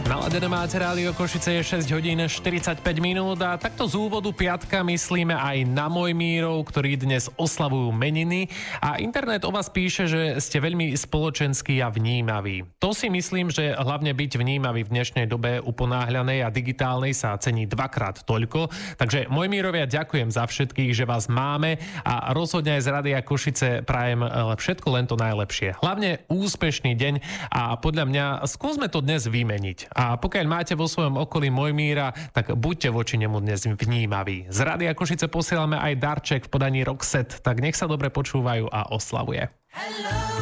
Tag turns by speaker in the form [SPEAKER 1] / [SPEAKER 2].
[SPEAKER 1] Naladené máte Rádio Košice, je 6 hodín 45 minút a takto z úvodu piatka myslíme aj na Mojmírov, ktorí dnes oslavujú meniny a internet o vás píše, že ste veľmi spoločenskí a vnímaví. To si myslím, že hlavne byť vnímavý v dnešnej dobe uponáhľanej a digitálnej sa cení dvakrát toľko. Takže Mojmírovia, ďakujem za všetkých, že vás máme a rozhodne aj z Rádia Košice prajem všetko len to najlepšie. Hlavne úspešný deň a podľa mňa skúsme to dnes vymeniť. A pokiaľ máte vo svojom okolí Mojmíra, tak buďte voči nemu dnes vnímaví. Z Rádia Košice posielame aj darček v podaní Roxette, tak nech sa dobre počúvajú a oslavuje. Hello.